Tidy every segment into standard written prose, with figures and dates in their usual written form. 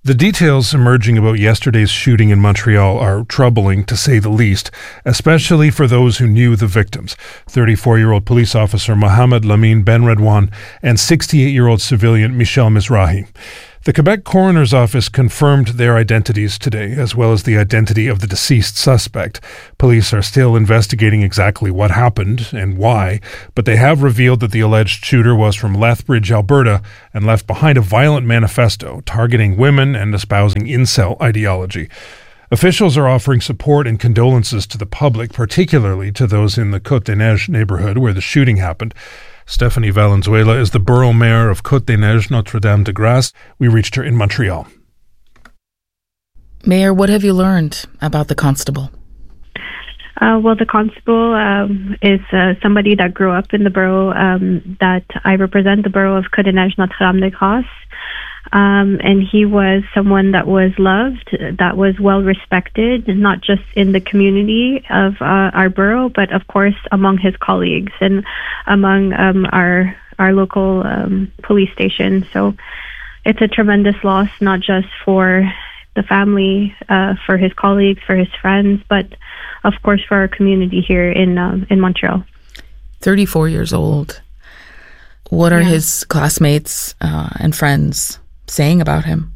The details emerging about yesterday's shooting in Montreal are troubling, to say the least, especially for those who knew the victims, 34-year-old police officer Mohamed Lamine Benredouane and 68-year-old civilian Michel Mizrahi. The Quebec Coroner's Office confirmed their identities today, as well as the identity of the deceased suspect. Police are still investigating exactly what happened and why, but they have revealed that the alleged shooter was from Lethbridge, Alberta, and left behind a violent manifesto targeting women and espousing incel ideology. Officials are offering support and condolences to the public, particularly to those in the Côte-des-Neiges neighborhood where the shooting happened. Stephanie Valenzuela is the borough mayor of Côte-des-Neiges, Notre-Dame-de-Grâce. We reached her in Montreal. Mayor, what have you learned about the constable? Well, the constable is somebody that grew up in the borough that I represent, the borough of Côte-des-Neiges, Notre-Dame-de-Grâce. And he was someone that was loved, that was well respected, not just in the community of our borough, but of course among his colleagues and among our local police station. So it's a tremendous loss, not just for the family, for his colleagues, for his friends, but of course for our community here in Montreal. 34 years old. What are his classmates and friends saying about him?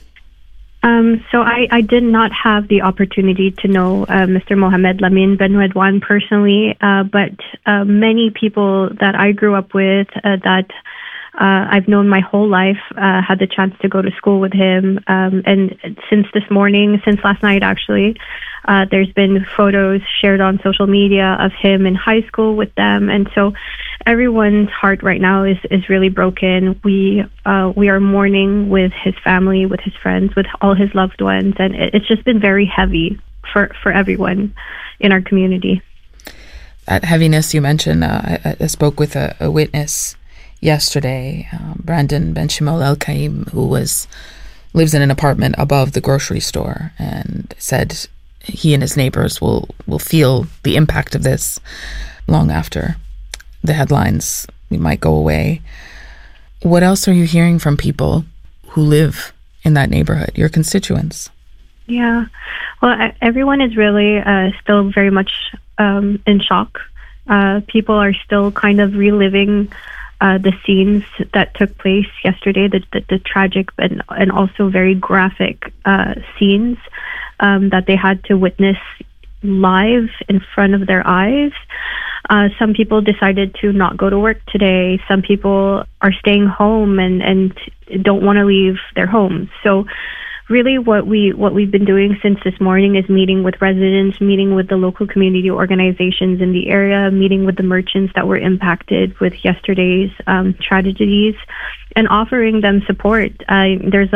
So I did not have the opportunity to know Mr. Mohamed Lamine Benredouane personally, but many people that I grew up with that I've known my whole life had the chance to go to school with him. And since last night actually, there's been photos shared on social media of him in high school with them. And so everyone's heart right now is really broken. We are mourning with his family, with his friends, with all his loved ones. And it's just been very heavy for everyone in our community. That heaviness you mentioned, I spoke with a witness yesterday, Brandon Benchimol El-Kaim, who lives in an apartment above the grocery store, and said he and his neighbors will feel the impact of this long after the headlines might go away. What else are you hearing from people who live in that neighborhood, your constituents? Yeah, well, everyone is really still very much in shock. People are still kind of reliving the scenes that took place yesterday, the tragic and also very graphic scenes that they had to witness live in front of their eyes. Some people decided to not go to work today. Some people are staying home and don't want to leave their homes. So really what we've been doing since this morning is meeting with residents, meeting with the local community organizations in the area, meeting with the merchants that were impacted with yesterday's tragedies, and offering them support. There's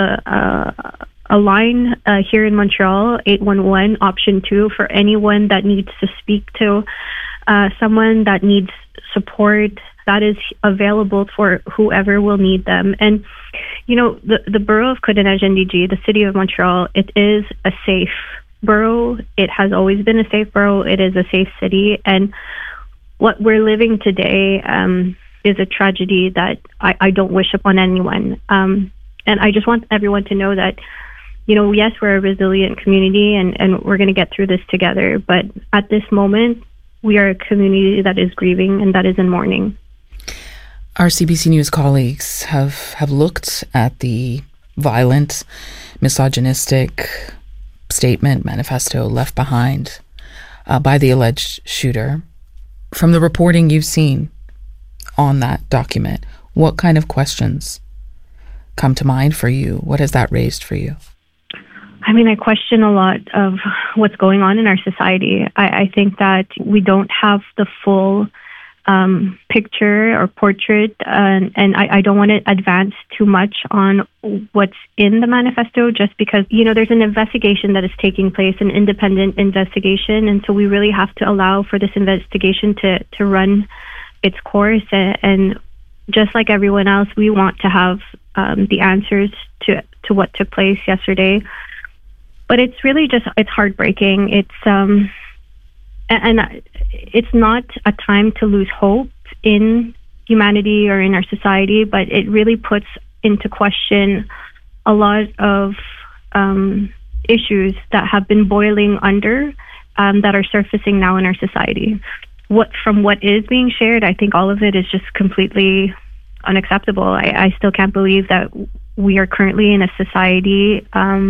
a line here in Montreal, 811, option 2, for anyone that needs to speak to someone that needs support. That is available for whoever will need them. And, you know, the borough of Côte-des-Neiges NDG, the city of Montreal, it is a safe borough. It has always been a safe borough. It is a safe city. And what we're living today is a tragedy that I don't wish upon anyone. And I just want everyone to know that, you know, yes, we're a resilient community and we're going to get through this together. But at this moment, we are a community that is grieving and that is in mourning. Our CBC News colleagues have looked at the violent, misogynistic statement, manifesto left behind by the alleged shooter. From the reporting you've seen on that document, what kind of questions come to mind for you? What has that raised for you? I mean, I question a lot of what's going on in our society. I think that we don't have the full picture or portrait, and I don't want to advance too much on what's in the manifesto just because, you know, there's an investigation that is taking place, an independent investigation, and so we really have to allow for this investigation to run its course. And just like everyone else, we want to have the answers to what took place yesterday. But it's really just, it's heartbreaking. And it's not a time to lose hope in humanity or in our society, but it really puts into question a lot of issues that have been boiling under that are surfacing now in our society. From what is being shared, I think all of it is just completely unacceptable. I still can't believe that we are currently in a society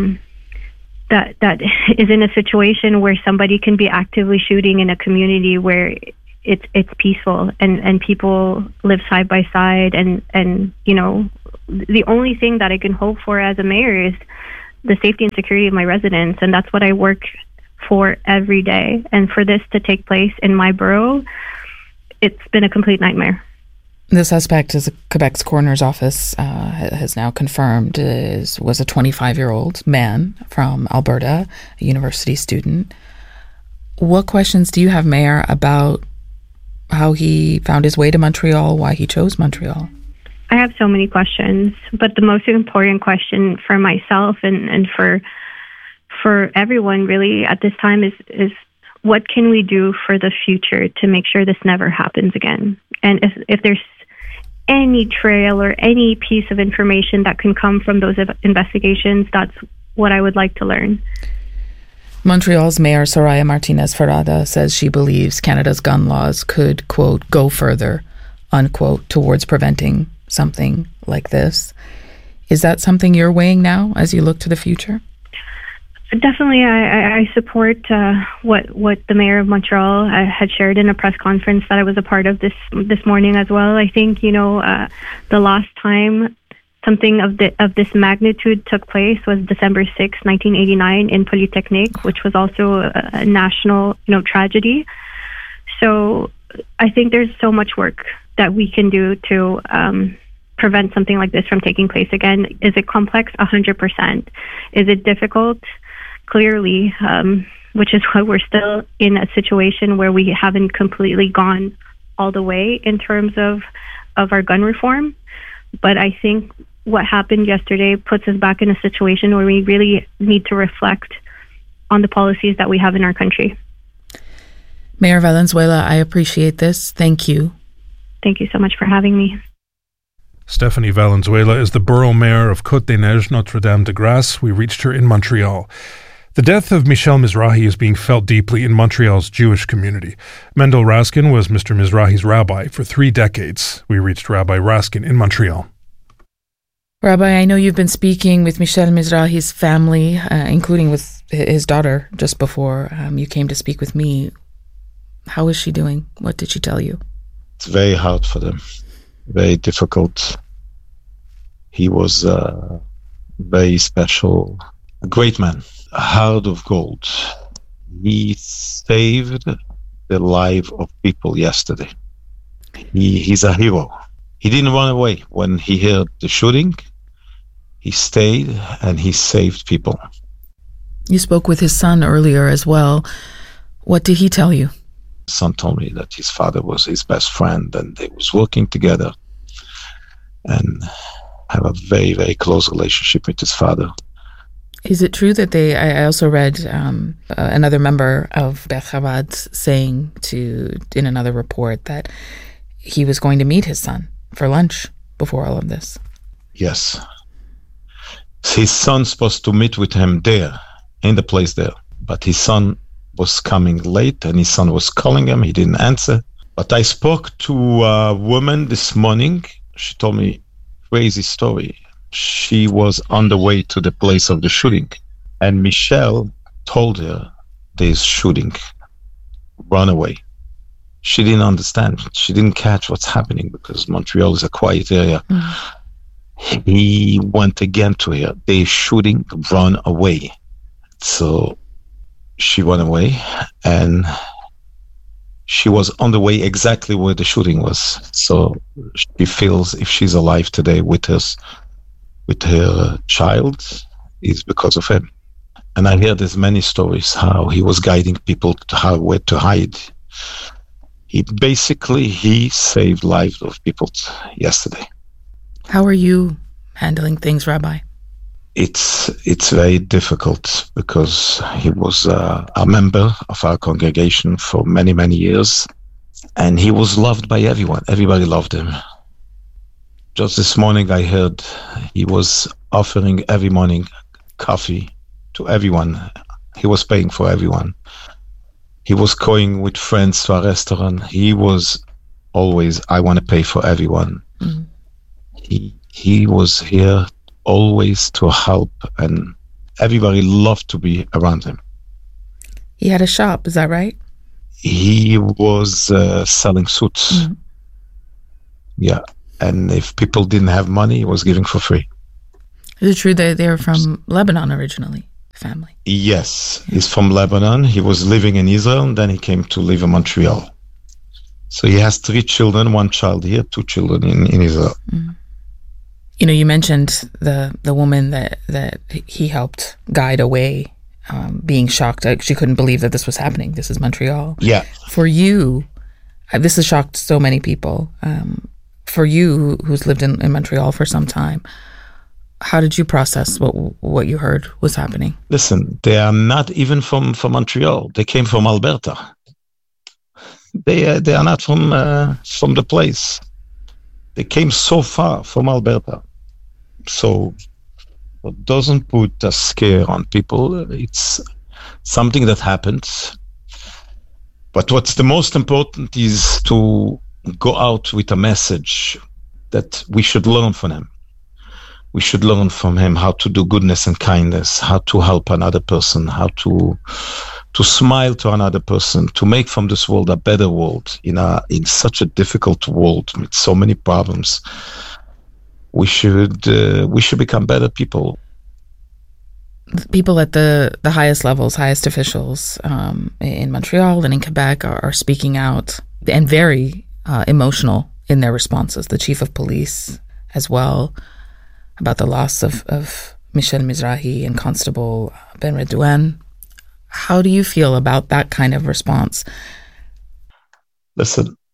that is in a situation where somebody can be actively shooting in a community where it's peaceful and people live side by side, and you know, the only thing that I can hope for as a mayor is the safety and security of my residents, and that's what I work for every day. And for this to take place in my borough, it's been a complete nightmare. The suspect, as Quebec's coroner's office has now confirmed, was a 25-year-old man from Alberta, a university student. What questions do you have, Mayor, about how he found his way to Montreal, why he chose Montreal? I have so many questions, but the most important question for myself and for everyone really at this time is what can we do for the future to make sure this never happens again? And if there's any trail or any piece of information that can come from those investigations, that's what I would like to learn. Montreal's Mayor Soraya Martinez-Ferrada says she believes Canada's gun laws could, quote, go further, unquote, towards preventing something like this. Is that something you're weighing now as you look to the future? Definitely, I support what the mayor of Montreal had shared in a press conference that I was a part of this morning as well. I think, you know, the last time something of this magnitude took place was December 6, 1989 in Polytechnique, which was also a national, you know, tragedy. So I think there's so much work that we can do to prevent something like this from taking place again. Is it complex? 100%. Is it difficult? Clearly, which is why we're still in a situation where we haven't completely gone all the way in terms of our gun reform. But I think what happened yesterday puts us back in a situation where we really need to reflect on the policies that we have in our country. Mayor Valenzuela, I appreciate this. Thank you. Thank you so much for having me. Stephanie Valenzuela is the borough mayor of Côte-des-Neiges, Notre-Dame-de-Grâce. We reached her in Montreal. The death of Michel Mizrahi is being felt deeply in Montreal's Jewish community. Mendel Raskin was Mr. Mizrahi's rabbi for 3 decades. We reached Rabbi Raskin in Montreal. Rabbi, I know you've been speaking with Michel Mizrahi's family, including with his daughter, just before you came to speak with me. How is she doing? What did she tell you? It's very hard for them. Very difficult. He was very special, a great man, a heart of gold. He saved the life of people yesterday. He's a hero. He didn't run away when he heard the shooting. He stayed and he saved people. You spoke with his son earlier as well. What did he tell you? His son told me that his father was his best friend and they was working together and have a very, very close relationship with his father. Is it true that I also read another member of Beth Chabad saying in another report that he was going to meet his son for lunch before all of this? Yes. His son's supposed to meet with him there, in the place there. But his son was coming late and his son was calling him. He didn't answer. But I spoke to a woman this morning. She told me a crazy story. She was on the way to the place of the shooting. And Michel told her there's shooting. Run away. She didn't understand. She didn't catch what's happening because Montreal is a quiet area. He went again to her. They're shooting. Run away. So she ran away and she was on the way exactly where the shooting was. So she feels if she's alive today with us, with her child, is because of him. And I hear there's many stories how he was guiding people to where to hide. He saved lives of people yesterday. How are you handling things, Rabbi? It's very difficult because he was a member of our congregation for many, many years. And he was loved by everyone. Everybody loved him. Just this morning I heard he was offering every morning a coffee to everyone. He was paying for everyone. He was going with friends to a restaurant. He was always, I want to pay for everyone. Mm. He was here always to help, and everybody loved to be around him. He had a shop, is that right? He was selling suits. Mm. Yeah, and if people didn't have money, he was giving for free. Is it true that they're from Lebanon originally, family? Yes, he's from Lebanon. He was living in Israel, and then he came to live in Montreal. So he has 3 children, 1 child here, 2 children in Israel. Mm. You know, you mentioned the woman that he helped guide away, being shocked. She couldn't believe that this was happening. This is Montreal. Yeah. For you, this has shocked so many people. For you, who's lived in Montreal for some time, how did you process what you heard was happening? Listen, they are not even from Montreal. They came from Alberta. They are not from the place. They came so far from Alberta. So it doesn't put a scare on people. It's something that happens. But what's the most important is to go out with a message that we should learn from him. We should learn from him how to do goodness and kindness, how to help another person, how to smile to another person, to make from this world a better world in such a difficult world with so many problems. We should become better people. People at the highest levels, highest officials in Montreal and in Quebec are speaking out and very emotional in their responses. The chief of police as well, about the loss of Michel Mizrahi and Constable Ben Redouane. How do you feel about that kind of response? Listen,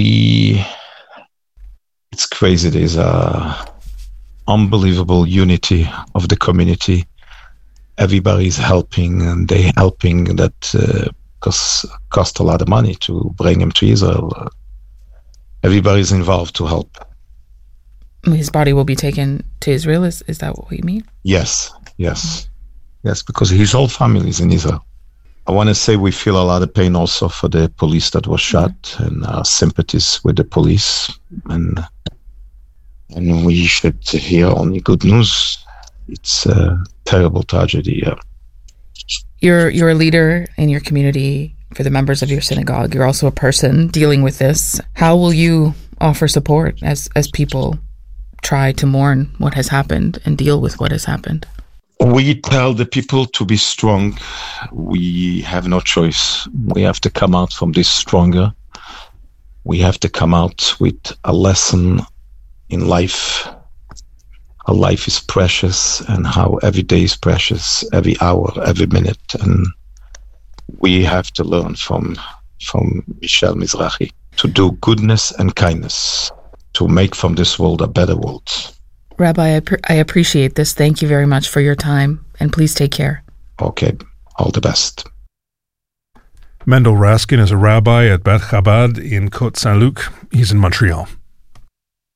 it's crazy. There's a unbelievable unity of the community. Everybody's helping, and they helping that cost a lot of money to bring him to Israel. Everybody's involved to help. His body will be taken to Israel. Is that what you mean? Yes, because his whole family is in Israel. I want to say we feel a lot of pain also for the police that was shot, and our sympathies with the police, and we should hear only good news. It's a terrible tragedy. Yeah. You're a leader in your community for the members of your synagogue. You're also a person dealing with this. How will you offer support as people try to mourn what has happened and deal with what has happened? We tell the people to be strong. We have no choice. We have to come out from this stronger. We have to come out with a lesson in life. How life is precious and how every day is precious, every hour, every minute. And we have to learn from Michel Mizrahi to do goodness and kindness, to make from this world a better world. Rabbi, I appreciate this. Thank you very much for your time, and please take care. Okay, all the best. Mendel Raskin is a rabbi at Beth Chabad in Côte Saint-Luc. He's in Montreal.